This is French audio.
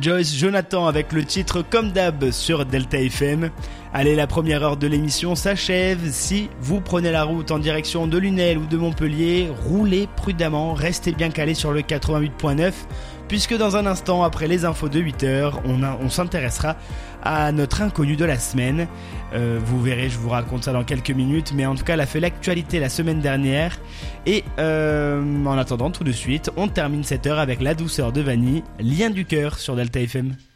Joyce Jonathan avec le titre Comme d'hab sur Delta FM. Allez, la première heure de l'émission s'achève. Si vous prenez la route en direction de Lunel ou de Montpellier, roulez prudemment, restez bien calés sur le 88.9, puisque dans un instant, après les infos de 8h, on s'intéressera à notre inconnu de la semaine. Vous verrez, je vous raconte ça dans quelques minutes, mais en tout cas, elle a fait l'actualité la semaine dernière. Et en attendant, tout de suite, on termine cette heure avec La Douceur de Vanille, Lien du cœur sur Delta FM.